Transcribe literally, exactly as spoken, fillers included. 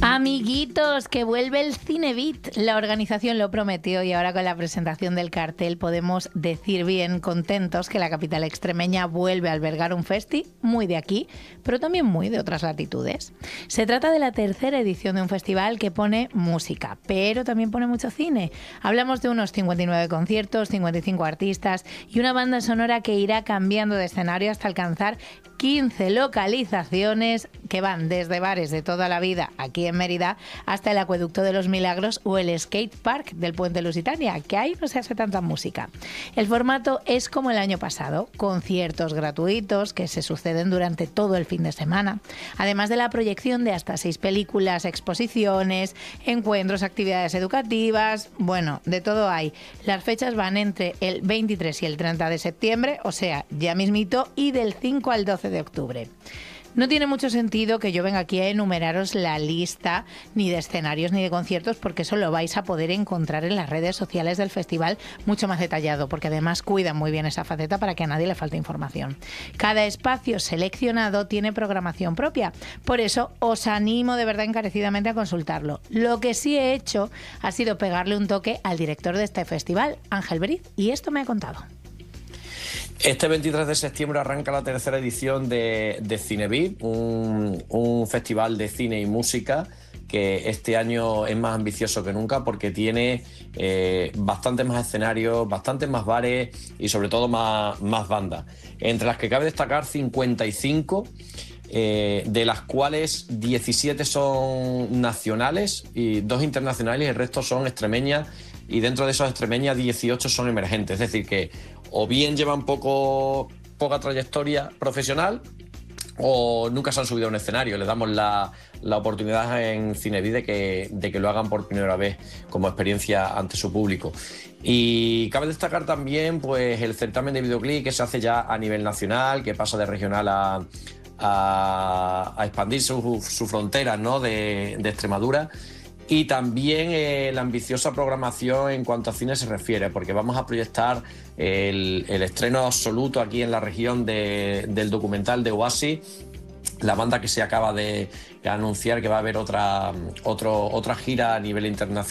Amiguitos, que vuelve el Cinebeat. La organización lo prometió y ahora con la presentación del cartel podemos decir bien contentos que la capital extremeña vuelve a albergar un festi muy de aquí, pero también muy de otras latitudes. Se trata de la tercera edición de un festival que pone música, pero también pone mucho cine. Hablamos de unos cincuenta y nueve conciertos, cincuenta y cinco artistas y una banda sonora que irá cambiando de escenario hasta alcanzar quince localizaciones que van desde bares de toda la vida aquí en Mérida hasta el Acueducto de los Milagros o el Skate Park del Puente Lusitania, que ahí no se hace tanta música. El formato es como el año pasado, conciertos gratuitos que se suceden durante todo el fin de semana, además de la proyección de hasta seis películas, exposiciones, encuentros, actividades educativas, bueno, de todo hay. Las fechas van entre el veintitrés y el treinta de septiembre, o sea, ya mismito, y del cinco al doce de octubre. No tiene mucho sentido que yo venga aquí a enumeraros la lista ni de escenarios ni de conciertos, porque eso lo vais a poder encontrar en las redes sociales del festival mucho más detallado, porque además cuidan muy bien esa faceta para que a nadie le falte información. Cada espacio seleccionado tiene programación propia, por eso os animo de verdad encarecidamente a consultarlo. Lo que sí he hecho ha sido pegarle un toque al director de este festival, Ángel Briz, y esto me ha contado. Este veintitrés de septiembre arranca la tercera edición de, de Cinebeat, un, un festival de cine y música que este año es más ambicioso que nunca porque tiene eh, bastantes más escenarios, bastantes más bares y sobre todo más, más bandas, entre las que cabe destacar cincuenta y cinco, eh, de las cuales diecisiete son nacionales y dos internacionales y el resto son extremeñas, y dentro de esas extremeñas dieciocho son emergentes, es decir que o bien llevan poco, poca trayectoria profesional o nunca se han subido a un escenario. Les damos la, la oportunidad en Cinebeat de que, de que lo hagan por primera vez como experiencia ante su público. Y cabe destacar también pues, el certamen de videoclip que se hace ya a nivel nacional, que pasa de regional a, a, a expandir sus su fronteras, ¿no? de, de Extremadura. Y también eh, la ambiciosa programación en cuanto a cine se refiere, porque vamos a proyectar el, el estreno absoluto aquí en la región de, del documental de Oasis, la banda que se acaba de anunciar que va a haber otra, otro, otra gira a nivel internacional.